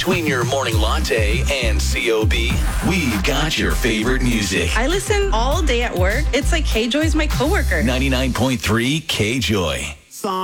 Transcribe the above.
Between your morning latte and COB, we've got your favorite music. I listen all day at work. It's like K-Joy's my coworker. 99.3 K-Joy.